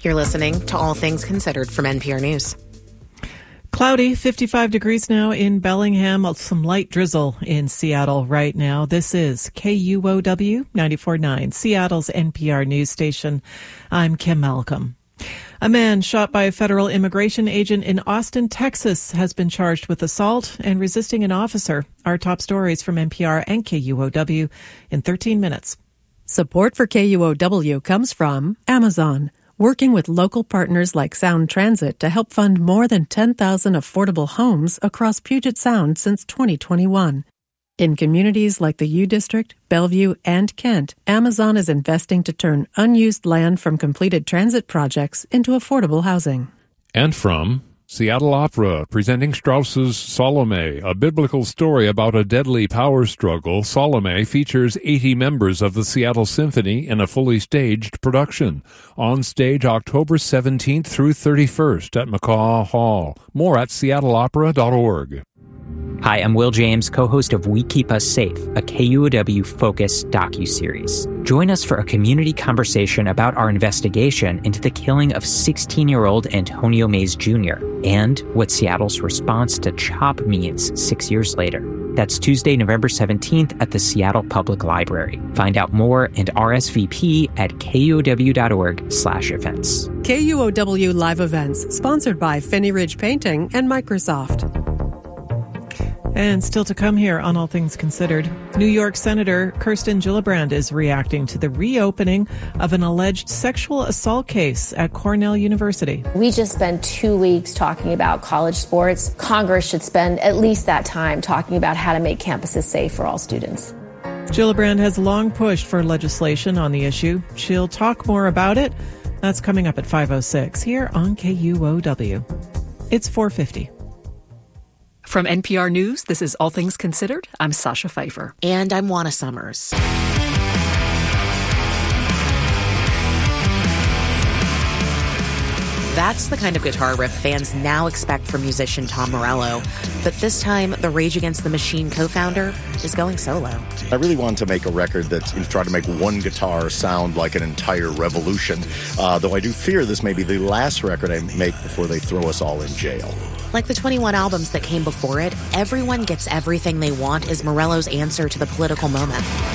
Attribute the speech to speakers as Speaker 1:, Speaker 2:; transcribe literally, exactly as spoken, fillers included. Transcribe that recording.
Speaker 1: You're listening to All Things Considered from N P R News.
Speaker 2: Cloudy, fifty-five degrees now in Bellingham, some light drizzle in Seattle right now. This is K U O W ninety-four point nine, Seattle's N P R news station. I'm Kim Malcolm. A man shot by a federal immigration agent in Austin, Texas, has been charged with assault and resisting an officer. Our top stories from N P R and K U O W in thirteen minutes.
Speaker 3: Support for K U O W comes from Amazon, working with local partners like Sound Transit to help fund more than ten thousand affordable homes across Puget Sound since twenty twenty-one. In communities like the U District, Bellevue, and Kent, Amazon is investing to turn unused land from completed transit projects into affordable housing.
Speaker 4: And from Seattle Opera, presenting Strauss's Salome, a biblical story about a deadly power struggle. Salome features eighty members of the Seattle Symphony in a fully staged production. On stage October seventeenth through thirty-first at McCaw Hall. More at seattle opera dot org.
Speaker 5: Hi, I'm Will James, co-host of We Keep Us Safe, a K U O W-focused docuseries. Join us for a community conversation about our investigation into the killing of sixteen-year-old Antonio Mays Junior and what Seattle's response to CHOP means six years later. That's Tuesday, November seventeenth at the Seattle Public Library. Find out more and R S V P at K U O W dot org slash events.
Speaker 3: K U O W Live Events, sponsored by Finney Ridge Painting and Microsoft.
Speaker 2: And still to come here on All Things Considered, New York Senator Kirsten Gillibrand is reacting to the reopening of an alleged sexual assault case at Cornell University.
Speaker 6: We just spent two weeks talking about college sports. Congress should spend at least that time talking about how to make campuses safe for all students.
Speaker 2: Gillibrand has long pushed for legislation on the issue. She'll talk more about it. That's coming up at five oh six here on K U O W. It's four fifty.
Speaker 7: From N P R News, this is All Things Considered. I'm Sasha Pfeiffer.
Speaker 1: And I'm Juana Summers. That's the kind of guitar riff fans now expect from musician Tom Morello. But this time, the Rage Against the Machine co-founder is going solo.
Speaker 8: I really wanted to make a record that tried to make one guitar sound like an entire revolution, uh, though I do fear this may be the last record I make before they throw us all in jail.
Speaker 1: Like the twenty-one albums that came before it, Everyone Gets Everything They Want is Morello's answer to the political moment.